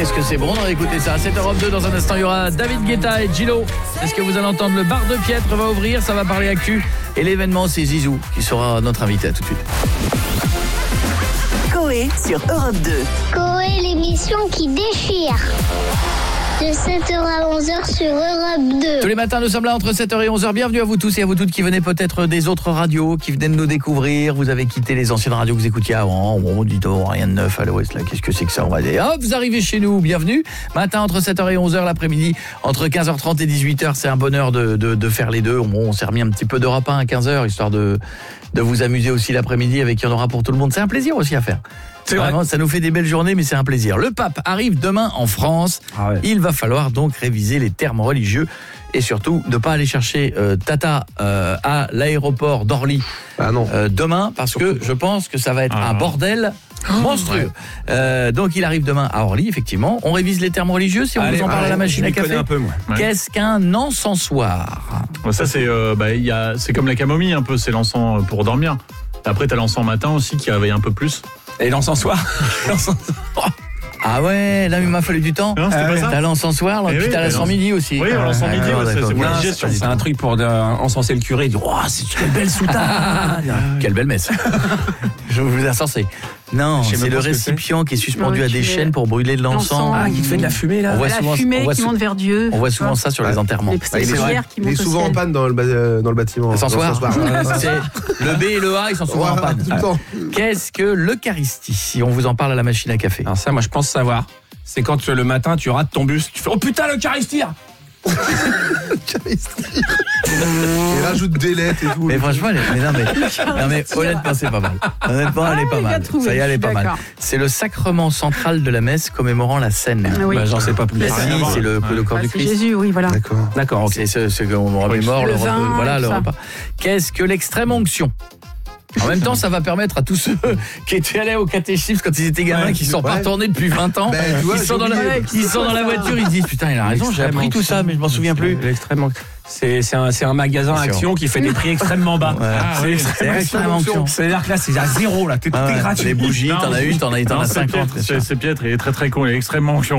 qu'est-ce que c'est bon d'écouter ça. C'est Europe 2, dans un instant il y aura David Guetta et Gillo. Est-ce que vous allez entendre, le bar de Piètre va ouvrir, ça va parler actu. Et l'événement, c'est Zizou qui sera notre invité. À tout de suite. Coé sur Europe 2. Coé, l'émission qui déchire. De 7h à 11h sur Europe 2. Tous les matins, nous sommes là entre 7h et 11h. Bienvenue à vous tous et à vous toutes qui venez peut-être des autres radios, qui venaient de nous découvrir. Vous avez quitté les anciennes radios que vous écoutiez avant. Bon, dites rien de neuf à l'Ouest, là. Qu'est-ce que c'est que ça? On va dire, hop, vous arrivez chez nous, bienvenue. Matin entre 7h et 11h, l'après-midi entre 15h30 et 18h. C'est un bonheur de faire les deux. Bon, on s'est remis un petit peu d'Europe 1 à 15h, histoire de vous amuser aussi l'après-midi avec Il y en aura pour tout le monde. C'est un plaisir aussi à faire. C'est vraiment, vrai. Ça nous fait des belles journées, mais c'est un plaisir. Le pape arrive demain en France. Ah ouais. Il va falloir donc réviser les termes religieux et surtout ne pas aller chercher Tata à l'aéroport d'Orly demain, parce que je pense que ça va être un bordel monstrueux. Ouais. Donc il arrive demain à Orly, effectivement. On révise les termes religieux si on vous en parle à la machine à café. Un peu, moi. Ouais. Qu'est-ce qu'un encensoir? Ça c'est c'est comme la camomille un peu, c'est l'encens pour dormir. Après t'as l'encens matin aussi qui réveille un peu plus. Et l'encensoir. Ah ouais, là il m'a fallu du temps. T'as l'encensoir, là, puis t'as l'encens midi aussi. Oui, l'encens midi, c'est pour la digestion. C'est un truc pour encenser le curé. Il dit, oh, c'est une belle soutane. Quelle belle messe. Je vous ai encensé. Non, c'est le récipient qui est suspendu à des chaînes pour brûler de l'encens. Ah, qui fait de la fumée là. On voit souvent, la fumée qui monte vers Dieu. On voit souvent ça sur les enterrements. Il est souvent en panne dans le bâtiment. L'encensoir. Le B et le A, ils sont souvent en panne. Qu'est-ce que l'Eucharistie, si on vous en parle à la machine à café? Alors ça, moi je pense savoir. C'est quand le matin tu rates ton bus, tu fais oh putain l'Eucharistie. Il rajoute des lettres et tout. Mais franchement, mais honnêtement, c'est pas mal. Honnêtement, elle est pas mal. Ça y est, elle est pas mal. C'est le sacrement central de la messe commémorant la Seine. Oui. J'en sais pas plus. C'est le corps du Christ. C'est Jésus, oui, voilà. D'accord. C'est ce qu'on remémore, le repas. Qu'est-ce que l'extrême onction? En même temps, ça va permettre à tous ceux qui étaient allés au catéchisme quand ils étaient gamins, qui sont pas retournés depuis 20 ans, ils sont dans la voiture, ils disent putain, il a raison, j'ai appris tout ça, mais je m'en souviens plus. C'est un magasin Action qui fait des prix extrêmement bas. C'est extrêmement onction. C'est-à-dire que là, c'est à zéro, là. Tout est gratuit. Les bougies, t'en as une, t'en as 50. C'est Piètre, il est très très con, il est extrêmement onction.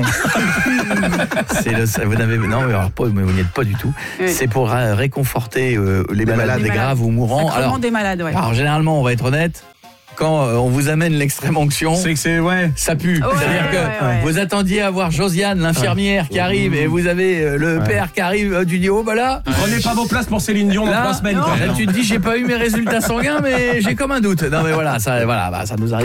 Vous n'y êtes pas du tout. C'est pour réconforter les malades, les graves ou mourants. Alors, des malades, ouais. Alors généralement, on va être honnête, quand on vous amène l'extrême onction, c'est que ça pue. C'est-à-dire que vous attendiez à voir Josiane, l'infirmière, qui arrive, et vous avez le père qui arrive, tu dis, oh bah là, prenez pas vos places pour Céline Dion dans 3 semaines. Là, tu te dis, j'ai pas eu mes résultats sanguins, mais j'ai comme un doute. Non mais voilà, ça nous arrive.